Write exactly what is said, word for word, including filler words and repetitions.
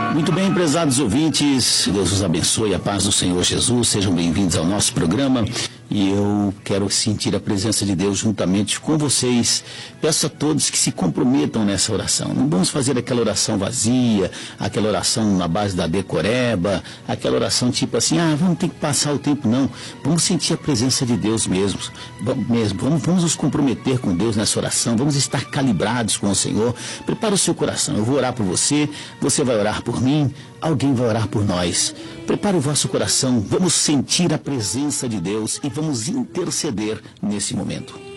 Muito bem, prezados ouvintes, Deus os abençoe, a paz do Senhor Jesus, sejam bem-vindos ao nosso programa. E eu quero sentir a presença de Deus juntamente com vocês. Peço a todos que se comprometam nessa oração. Não vamos fazer aquela oração vazia, aquela oração na base da decoreba, aquela oração tipo assim, ah, vamos ter que passar o tempo, não. Vamos sentir a presença de Deus mesmo. Vamos, mesmo. vamos, vamos nos comprometer com Deus nessa oração, vamos estar calibrados com o Senhor. Prepara o seu coração, eu vou orar por você, você vai orar por mim, alguém vai orar por nós. Prepare o vosso coração, vamos sentir a presença de Deus e vamos interceder nesse momento.